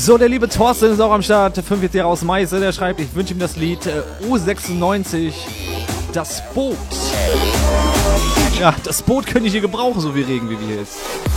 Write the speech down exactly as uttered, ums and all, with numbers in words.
So, der liebe Thorsten ist auch am Start, fünfundvierzig Jahre aus Meiße, der schreibt, ich wünsche ihm das Lied äh, U sechsundneunzig, das Boot. Ja, das Boot könnte ich hier gebrauchen, so wie Regen wie wir jetzt.